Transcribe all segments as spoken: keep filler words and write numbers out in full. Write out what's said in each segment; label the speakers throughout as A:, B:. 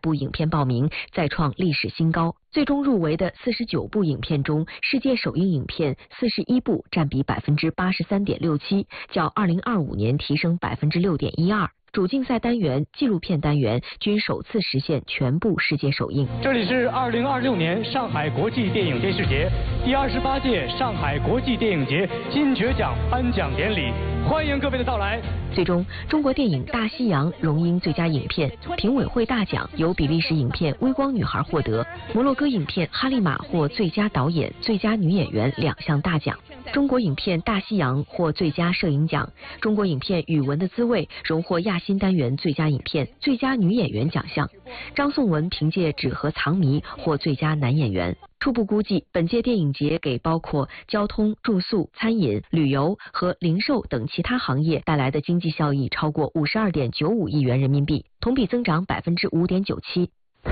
A: 部影片报名，再创历史新高。最终入围的四十九部影片中，世界首映影片四十一部，占比百分之八十三点六七，较二零二五年提升百分之六点一二。主竞赛单元、纪录片单元均首次实现全部世界首映。
B: 这里是二零二六年上海国际电影电视节第二十八届上海国际电影节金爵奖颁奖典礼，欢迎各位的到来。
A: 最终，中国电影《大西洋》荣膺最佳影片，评委会大奖由比利时影片《微光女孩》获得，摩洛哥影片《哈利玛》获最佳导演、最佳女演员两项大奖。中国影片《大西洋》获最佳摄影奖，中国影片《语文的滋味》荣获亚新单元最佳影片、最佳女演员奖项。张颂文凭借《纸盒藏谜》获最佳男演员。初步估计，本届电影节给包括交通、住宿、餐饮、旅游和零售等其他行业带来的经济效益超过五十二点九五亿元人民币，同比增长百分之五点九七。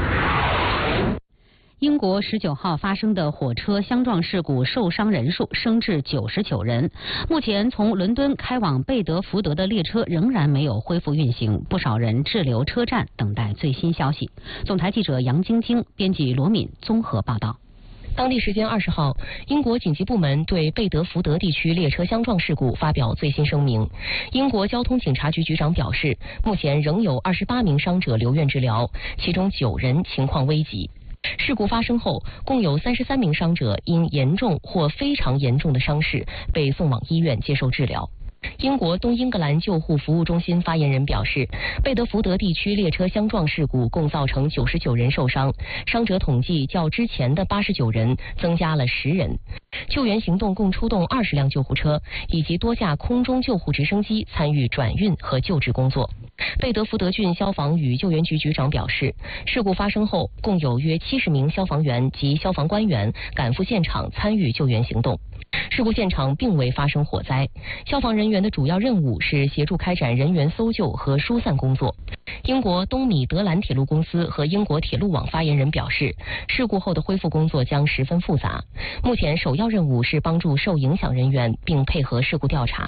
C: 英国十九号发生的火车相撞事故受伤人数升至九十九人。目前，从伦敦开往贝德福德的列车仍然没有恢复运行，不少人滞留车站等待最新消息。总台记者杨晶晶，编辑罗敏综合报道。
D: 当地时间二十号，英国紧急部门对贝德福德地区列车相撞事故发表最新声明。英国交通警察局局长表示，目前仍有二十八名伤者留院治疗，其中九人情况危急。事故发生后，共有三十三名伤者因严重或非常严重的伤势被送往医院接受治疗。英国东英格兰救护服务中心发言人表示，贝德福德地区列车相撞事故共造成九十九人受伤，伤者统计较之前的八十九人增加了十人。救援行动共出动二十辆救护车以及多架空中救护直升机参与转运和救治工作。贝德福德郡消防与救援局局长表示，事故发生后，共有约七十名消防员及消防官员赶赴现场参与救援行动。事故现场并未发生火灾，消防人员的主要任务是协助开展人员搜救和疏散工作。英国东米德兰铁路公司和英国铁路网发言人表示，事故后的恢复工作将十分复杂，目前首要任务是帮助受影响人员并配合事故调查。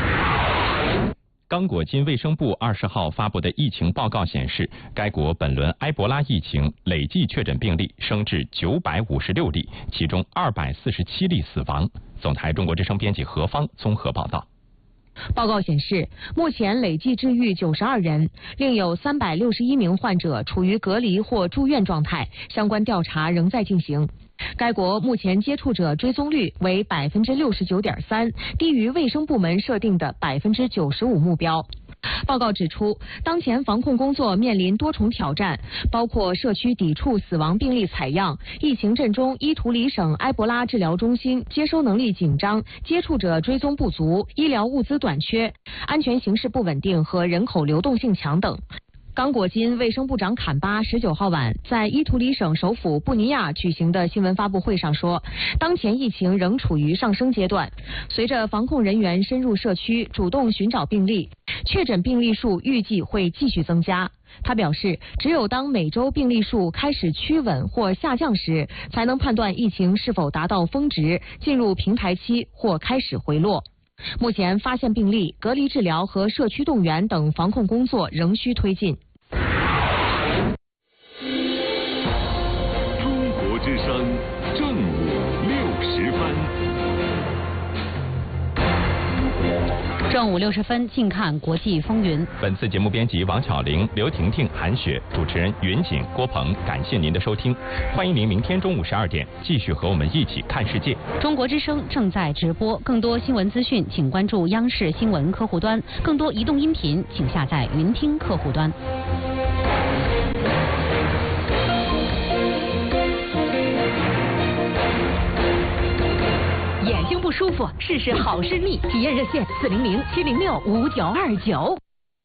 E: 刚果金卫生部二十号发布的疫情报告显示，该国本轮埃博拉疫情累计确诊病例升至九百五十六例，其中二百四十七例死亡。总台中国之声编辑何芳综合报道。
F: 报告显示，目前累计治愈九十二人，另有三百六十一名患者处于隔离或住院状态，相关调查仍在进行。该国目前接触者追踪率为百分之六十九点三，低于卫生部门设定的百分之九十五目标。报告指出，当前防控工作面临多重挑战，包括社区抵触死亡病例采样、疫情震中伊图里省埃博拉治疗中心接收能力紧张、接触者追踪不足、医疗物资短缺、安全形势不稳定和人口流动性强等。刚果金卫生部长坎巴十九号晚在伊图里省首府布尼亚举行的新闻发布会上说，当前疫情仍处于上升阶段，随着防控人员深入社区，主动寻找病例，确诊病例数预计会继续增加。他表示，只有当每周病例数开始趋稳或下降时，才能判断疫情是否达到峰值，进入平台期或开始回落。目前发现病例、隔离治疗和社区动员等防控工作仍需推进。
G: 中国之声正午六十分。
C: 正午六十分，近看国际风云。
E: 本次节目编辑王巧玲、刘婷婷、韩雪，主持人云锦、郭鹏。感谢您的收听，欢迎您明天中午十二点继续和我们一起看世界。
C: 中国之声正在直播，更多新闻资讯请关注央视新闻客户端，更多移动音频请下载云听客户端。
H: 眼睛不舒服，试试好视力，体验热线四零零七零六五九二九。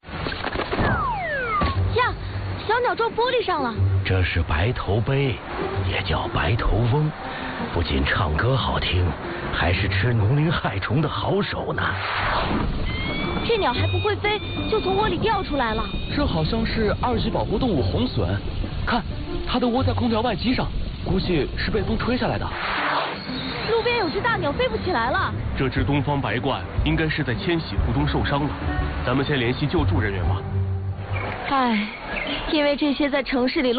I: 呀，小鸟撞玻璃上了。
J: 这是白头鹎，也叫白头翁，不仅唱歌好听，还是吃农林害虫的好手呢。
I: 这鸟还不会飞，就从窝里掉出来了。
K: 这好像是二级保护动物红隼，看，它的窝在空调外机上，估计是被风吹下来的。
I: 路边有只大鸟飞不起来了。
K: 这只东方白鹳应该是在迁徙途中受伤了，咱们先联系救助人员吧。
I: 唉，因为这些在城市里